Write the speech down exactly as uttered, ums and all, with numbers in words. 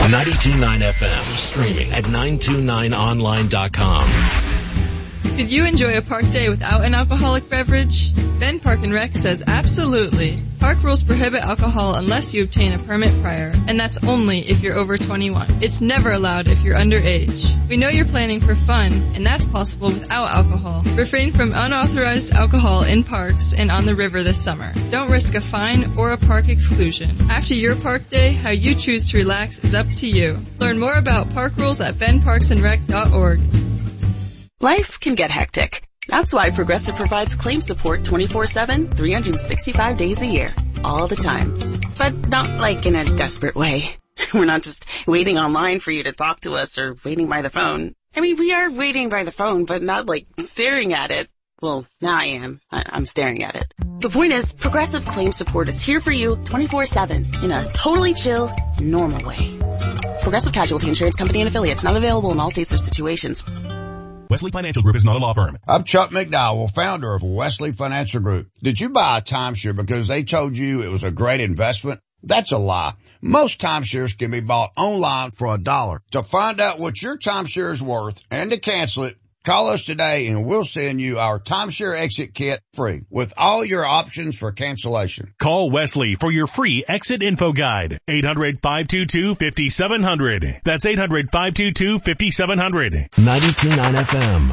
ninety-two point nine F M, streaming at nine two nine online dot com. Could you enjoy a park day without an alcoholic beverage? Ben Park and Rec says absolutely. Park rules prohibit alcohol unless you obtain a permit prior, and that's only if you're over twenty-one. It's never allowed if you're underage. We know you're planning for fun, and that's possible without alcohol. Refrain from unauthorized alcohol in parks and on the river this summer. Don't risk a fine or a park exclusion. After your park day, how you choose to relax is up to you. Learn more about park rules at ben parks and rec dot org. Life can get hectic. That's why Progressive provides claim support twenty-four seven, three hundred sixty-five days a year, all the time. But not like in a desperate way. We're not just waiting online for you to talk to us or waiting by the phone. I mean, we are waiting by the phone, but not like staring at it. Well, now I am. I- I'm staring at it. The point is, Progressive claim support is here for you twenty-four seven in a totally chill, normal way. Progressive Casualty Insurance Company and Affiliates, not available in all states or situations. Wesley Financial Group is not a law firm. I'm Chuck McDowell, founder of Wesley Financial Group. Did you buy a timeshare because they told you it was a great investment? That's a lie. Most timeshares can be bought online for a dollar. To find out what your timeshare is worth and to cancel it, call us today and we'll send you our timeshare exit kit free with all your options for cancellation. Call Wesley for your free exit info guide. eight hundred, five two two, five seven zero zero. That's eight hundred, five two two, five seven zero zero. ninety-two point nine F M.